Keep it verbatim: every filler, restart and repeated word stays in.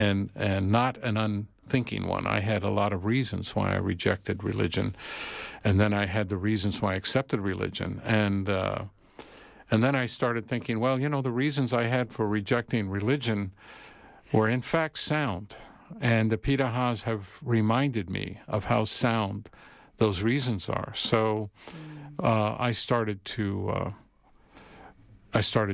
and and not an unthinking one. I had a lot of reasons why I rejected religion, and then I had the reasons why I accepted religion, and uh, and then I started thinking, well, you know, the reasons I had for rejecting religion were in fact sound, and the Pirahãs have reminded me of how sound those reasons are. So uh, I started to uh, I started.